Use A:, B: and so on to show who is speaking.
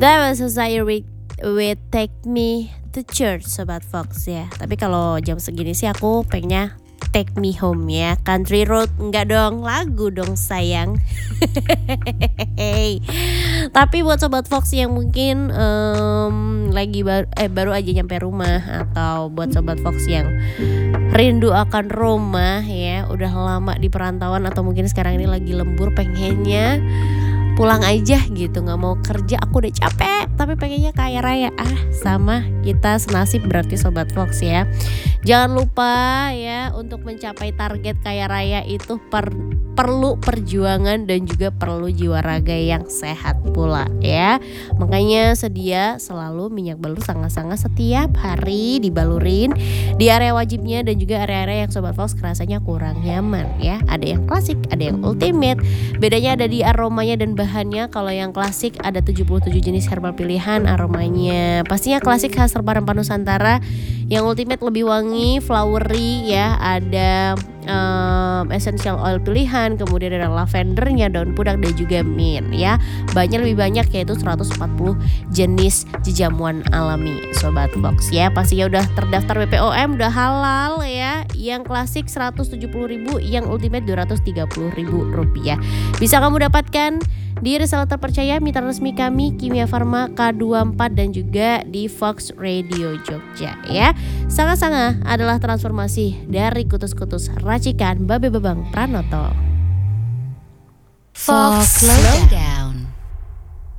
A: That was Society with Take Me to Church, Sobat Fox ya. Tapi kalau jam segini sih aku pengennya Take Me Home ya. Country Road enggak dong, lagu dong sayang. Tapi buat Sobat Fox yang mungkin lagi baru aja nyampe rumah, atau buat Sobat Fox yang rindu akan rumah ya, udah lama di perantauan atau mungkin sekarang ini lagi lembur, pengennya pulang aja gitu, gak mau kerja, aku udah capek tapi pengennya kaya raya. Sama kita senasib berarti Sobat Fox ya. Jangan lupa ya, untuk mencapai target kaya raya itu perlu perjuangan dan juga perlu jiwa raga yang sehat pula ya. Makanya sedia selalu minyak balur Sanga-Sanga setiap hari dibalurin di area wajibnya dan juga area-area yang Sobat Fox rasanya kurang nyaman ya. Ada yang klasik, ada yang ultimate. Bedanya ada di aromanya dan bahannya. Kalau yang klasik ada 77 jenis herbal pilihan aromanya. Pastinya klasik khas rempah-rempah Nusantara. Yang ultimate lebih wangi, flowery ya. Ada essential oil pilihan, kemudian ada lavendernya, daun pudak dan juga mint ya. Lebih banyak yaitu 140 jenis jejamuan alami Sobat Fox ya. Pastinya udah terdaftar BPOM, udah halal ya. Yang klasik 170.000, yang ultimate 230.000 rupiah. Bisa kamu dapatkan di reseller terpercaya mitra resmi kami Kimia Farma K24 dan juga di Fox Radio Jogja ya. Sanga-Sanga adalah transformasi dari kutus-kutus racikan Babe Babang Pranoto.
B: Fox Lowdown.